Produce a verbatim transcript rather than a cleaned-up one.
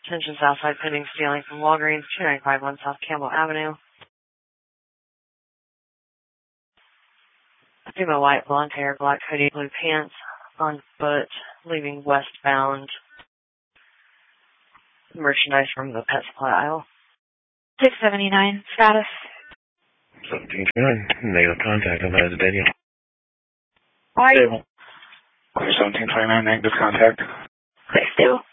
Attention Southside pending stealing from Walgreens, two nine five one South Campbell Avenue. Female white, blonde hair, black hoodie, blue pants, on foot, leaving westbound. Merchandise from the pet supply aisle. six seventy-nine, status. seventeen twenty-nine, negative contact. I'm out of Daniel. Why? Stable. seventeen twenty-nine, negative contact. Okay, stable.